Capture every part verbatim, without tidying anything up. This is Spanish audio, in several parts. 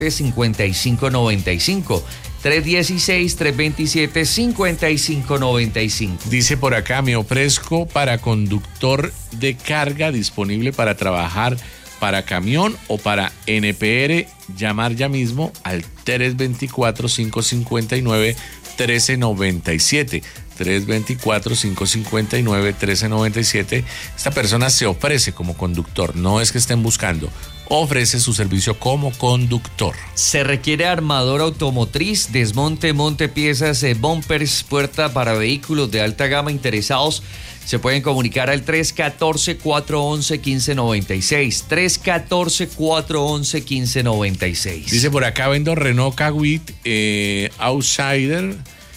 cincuenta y cinco noventa y cinco. tres uno seis, tres dos siete, cincuenta y cinco noventa y cinco. Dice por acá, me ofrezco para conductor de carga disponible para trabajar para camión o para N P R. Llamar ya mismo al tres dos cuatro, cinco cinco nueve, uno tres nueve siete. tres dos cuatro, cinco cinco nueve, uno tres nueve siete. Esta persona se ofrece como conductor, no es que estén buscando, ofrece su servicio como conductor. Se requiere armador automotriz, desmonte, monte piezas, eh, bumpers, puerta para vehículos de alta gama. Interesados se pueden comunicar al tres uno cuatro, cuatro uno uno, uno cinco nueve seis. tres uno cuatro, cuatro uno uno, uno cinco nueve seis. Dice por acá, vendo Renault Kawit eh, Outsider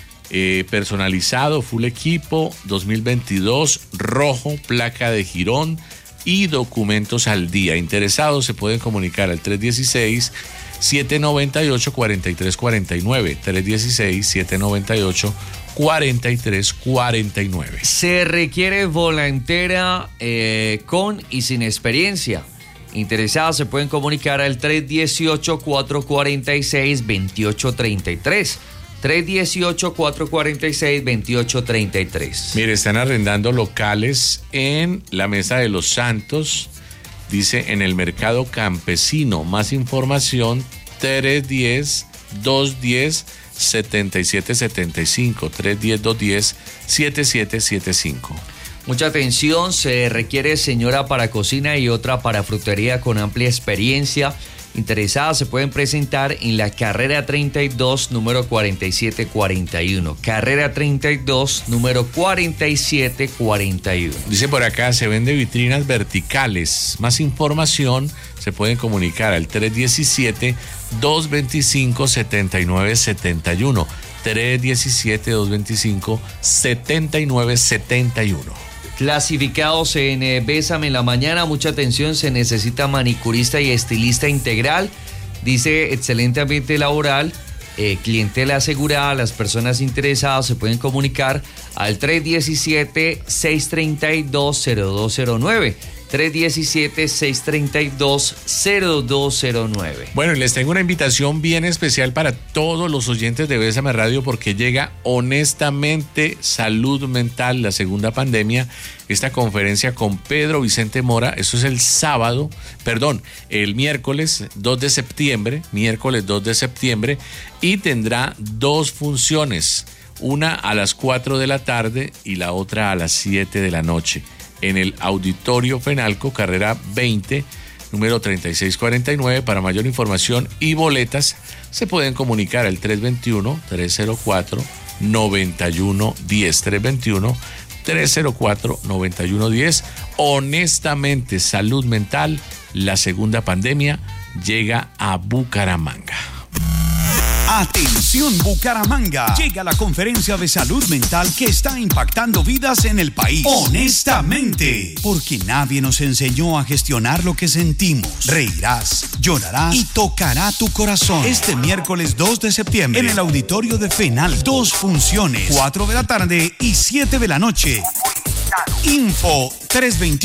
eh, personalizado, full equipo, dos mil veintidós, rojo, placa de Girón y documentos al día. Interesados se pueden comunicar al tres uno seis, siete nueve ocho, cuatro tres cuatro nueve. tres uno seis, siete nueve ocho, cuatro tres cuatro nueve. Se requiere volantera eh, con y sin experiencia. Interesados se pueden comunicar al tres uno ocho, cuatro cuatro seis, dos ocho tres tres. tres uno ocho, cuatro cuatro seis, dos ocho tres tres. Mire, están arrendando locales en la Mesa de los Santos, dice en el Mercado Campesino. Más información, tres uno cero, dos uno cero, siete siete siete cinco, tres uno cero, dos uno cero, siete siete siete cinco. Mucha atención, se requiere señora para cocina y otra para frutería con amplia experiencia. Interesadas se pueden presentar en la carrera treinta y dos, número cuarenta y siete cuarenta y uno. Carrera treinta y dos, número cuarenta y siete cuarenta y uno. Dice por acá, se vende vitrinas verticales. Más información se pueden comunicar al tres uno siete, dos dos cinco, siete nueve siete uno. tres uno siete, dos dos cinco, siete nueve siete uno. Clasificados en eh, Bésame en la Mañana, mucha atención, se necesita manicurista y estilista integral. Dice, excelente ambiente laboral, eh, clientela asegurada. Las personas interesadas se pueden comunicar al tres uno siete, seis tres dos, cero dos cero nueve. tres uno siete, seis tres dos, cero dos cero nueve. Bueno, y les tengo una invitación bien especial para todos los oyentes de Bésame Radio, porque llega Honestamente Salud Mental, la segunda pandemia, esta conferencia con Pedro Vicente Mora. Eso es el sábado, perdón, el miércoles dos de septiembre, miércoles dos de septiembre, y tendrá dos funciones, una a las cuatro de la tarde y la otra a las siete de la noche. En el Auditorio Fenalco, carrera veinte, número treinta y seis cuarenta y nueve. Para mayor información y boletas, se pueden comunicar al tres dos uno, tres cero cuatro, nueve uno uno cero. tres dos uno, tres cero cuatro, nueve uno uno cero. Honestamente, Salud Mental, la segunda pandemia, llega a Bucaramanga. Atención Bucaramanga, llega la conferencia de salud mental que está impactando vidas en el país. Honestamente, porque nadie nos enseñó a gestionar lo que sentimos. Reirás, llorarás y tocará tu corazón. Este miércoles dos de septiembre en el auditorio de Fenal, dos funciones, cuatro de la tarde y siete de la noche. Info tres dos uno